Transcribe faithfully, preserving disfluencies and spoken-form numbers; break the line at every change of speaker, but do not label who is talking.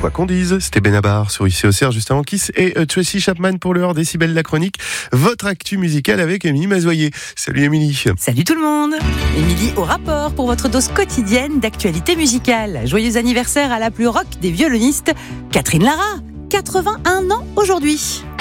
Quoi qu'on dise, c'était Benabar sur I C O C R juste avant Kiss et euh, Tracy Chapman pour l'heure Décibel la chronique. Votre actu musicale avec Émilie Mazoyer. Salut Émilie.
Salut tout le monde. Émilie au rapport pour votre dose quotidienne d'actualité musicale. Joyeux anniversaire à la plus rock des violonistes, Catherine Lara, quatre-vingt-un ans aujourd'hui.